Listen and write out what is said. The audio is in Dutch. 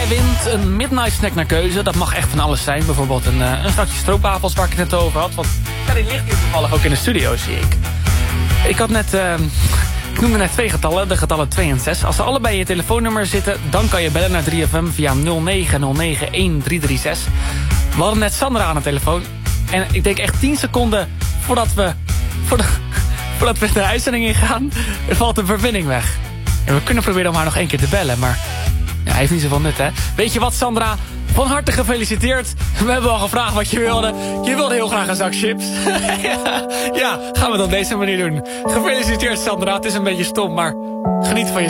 Jij wint een midnight snack naar keuze. Dat mag echt van alles zijn. Bijvoorbeeld een zakje stroopwafels waar ik het net over had. Want ja, die ligt hier toevallig ook in de studio, zie ik. Ik had net... Ik noemde net 2 getallen, de getallen 2 en 6. Als ze allebei in je telefoonnummer zitten, dan kan je bellen naar 3FM via 09091336. We hadden net Sandra aan de telefoon. En ik denk echt 10 seconden voordat we de uitzending ingaan, er valt de verbinding weg. En we kunnen proberen om haar nog 1 keer te bellen, maar ja, heeft niet zoveel nut, hè? Weet je wat, Sandra? Van harte gefeliciteerd. We hebben al gevraagd wat je wilde. Je wilde heel graag een zak chips. Ja, gaan we dat op deze manier doen. Gefeliciteerd, Sandra. Het is een beetje stom, maar geniet van je